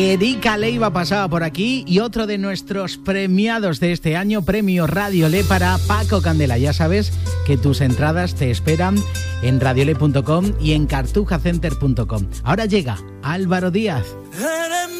Erika Leiva pasaba por aquí y otro de nuestros premiados de este año, Premio Radiolé para Paco Candela. Ya sabes que tus entradas te esperan en radiolé.com y en cartujacenter.com. Ahora llega Álvaro Díaz.